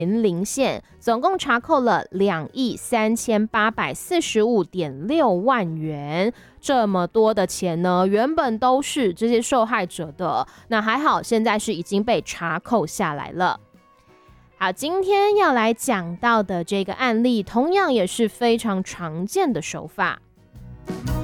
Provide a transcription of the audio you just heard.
林县，总共查扣了2亿3845.6万元。这么多的钱呢，原本都是这些受害者的，那还好，现在是已经被查扣下来了。好，今天要来讲到的这个案例，同样也是非常常见的手法。